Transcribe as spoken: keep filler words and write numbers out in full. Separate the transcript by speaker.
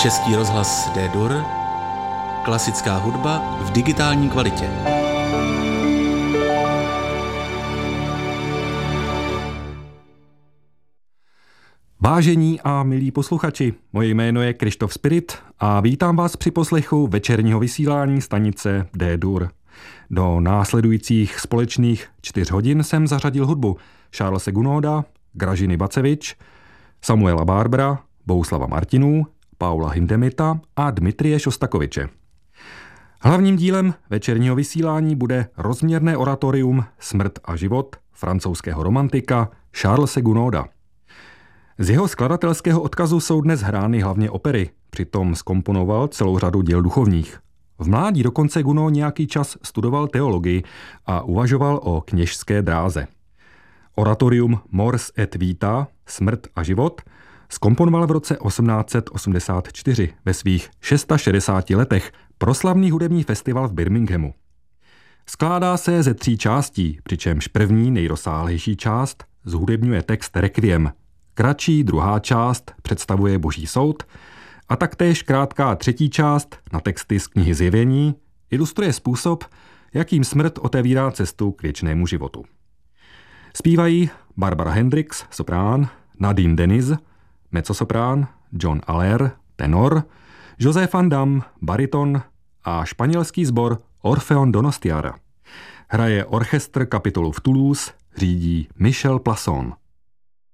Speaker 1: Český rozhlas D-Dur, klasická hudba v digitální kvalitě.
Speaker 2: Vážení a milí posluchači, moje jméno je Krištof Spirit a vítám vás při poslechu večerního vysílání stanice D-Dur. Do následujících společných čtyř hodin jsem zařadil hudbu Charlese Gounauda, Gražiny Bacevič, Samuela Barbera, Bohuslava Martinů, Paula Hindemita a Dmitrie Šostakoviče. Hlavním dílem večerního vysílání bude rozměrné oratorium Smrt a život francouzského romantika Charlese Gounauda. Z jeho skladatelského odkazu jsou dnes hrány hlavně opery, přitom zkomponoval celou řadu děl duchovních. V mládí dokonce Gounod nějaký čas studoval teologii a uvažoval o kněžské dráze. Oratorium Mors et Vita, Smrt a život, zkomponoval v roce osmnáct set osmdesát čtyři ve svých šedesáti šesti letech pro slavný hudební festival v Birminghamu. Skládá se ze tří částí, přičemž první nejrozsáhlejší část zhudebňuje text Requiem. Kratší druhá část představuje Boží soud a taktéž krátká třetí část na texty z knihy Zjevení ilustruje způsob, jakým smrt otevírá cestu k věčnému životu. Zpívají Barbara Hendricks, soprán, Nadine Denise, mezzosoprán, John Aller, tenor, Joseph Van Dam, bariton a španělský sbor Orfeon Donostiara. Hraje orchestr kapitolu v Toulouse, řídí Michel Plasson.